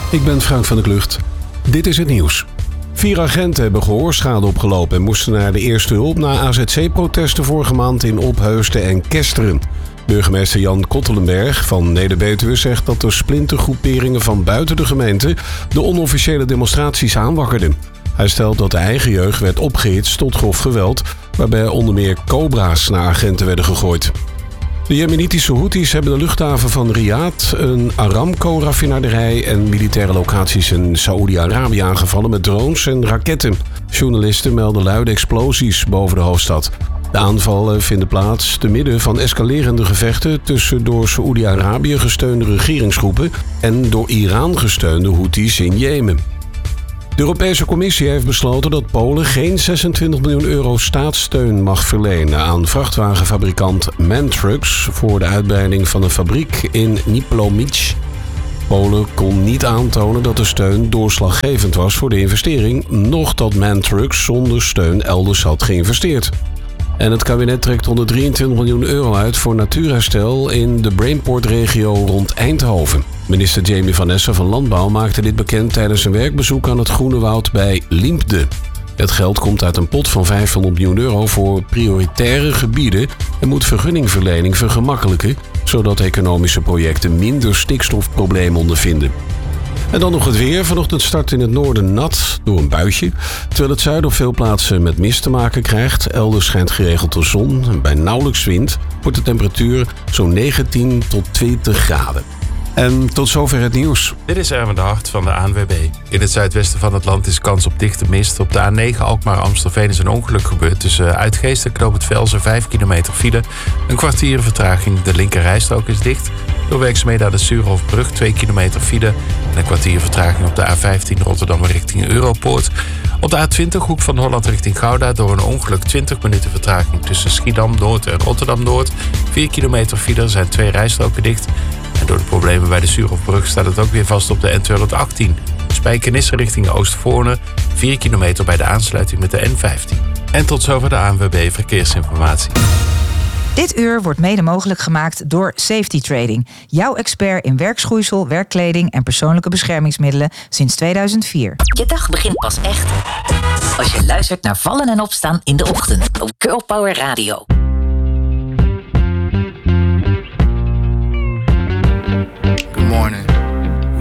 Ik ben Frank van der Klucht. Dit is het nieuws. 4 agenten hebben gehoorschade opgelopen en moesten naar de eerste hulp na AZC-protesten vorige maand in Opheusden en Kesteren. Burgemeester Jan Kottelenberg van Neder-Betuwe zegt dat de splintergroeperingen van buiten de gemeente de onofficiële demonstraties aanwakkerden. Hij stelt dat de eigen jeugd werd opgehitst tot grof geweld, waarbij onder meer cobra's naar agenten werden gegooid. De Jemenitische Houthis hebben de luchthaven van Riyadh, een Aramco-raffinaderij en militaire locaties in Saoedi-Arabië aangevallen met drones en raketten. Journalisten melden luide explosies boven de hoofdstad. De aanvallen vinden plaats te midden van escalerende gevechten tussen door Saoedi-Arabië gesteunde regeringsgroepen en door Iran gesteunde Houthis in Jemen. De Europese Commissie heeft besloten dat Polen geen 26 miljoen euro staatssteun mag verlenen aan vrachtwagenfabrikant MAN Trucks voor de uitbreiding van een fabriek in Niplomice. Polen kon niet aantonen dat de steun doorslaggevend was voor de investering, noch dat MAN Trucks zonder steun elders had geïnvesteerd. En het kabinet trekt 123 miljoen euro uit voor natuurherstel in de Brainport-regio rond Eindhoven. Minister Jamie van Essen van Landbouw maakte dit bekend tijdens een werkbezoek aan het Groene Woud bij Liempde. Het geld komt uit een pot van 500 miljoen euro voor prioritaire gebieden en moet vergunningverlening vergemakkelijken, zodat economische projecten minder stikstofproblemen ondervinden. En dan nog het weer. Vanochtend start in het noorden nat door een buitje, terwijl het zuiden op veel plaatsen met mist te maken krijgt. Elders schijnt geregeld de zon en bij nauwelijks wind wordt de temperatuur zo'n 19 tot 20 graden. En tot zover het nieuws. Dit is Erwin de Hart van de ANWB. In het zuidwesten van het land is kans op dichte mist. Op de A9 Alkmaar-Amstelveen is een ongeluk gebeurd. Tussen Uitgeest en Knoop het Velzen 5 kilometer file. Een kwartier vertraging. De linkerrijstrook is dicht. Door werkzaamheden aan de Suurhofbrug 2 kilometer file. En een kwartier vertraging op de A15 Rotterdam richting Europoort. Op de A20 Hoek van Holland richting Gouda door een ongeluk 20 minuten vertraging tussen Schiedam-Noord en Rotterdam-Noord. 4 kilometer file, er zijn 2 rijstroken dicht. En door de problemen bij de Suurhofbrug staat het ook weer vast op de N218. Spijkenisse richting Oostvoorne, 4 kilometer bij de aansluiting met de N15. En tot zover de ANWB Verkeersinformatie. Dit uur wordt mede mogelijk gemaakt door Safety Trading. Jouw expert in werkschoeisel, werkkleding en persoonlijke beschermingsmiddelen sinds 2004. Je dag begint pas echt als je luistert naar Vallen en Opstaan in de ochtend op Girl Power Radio.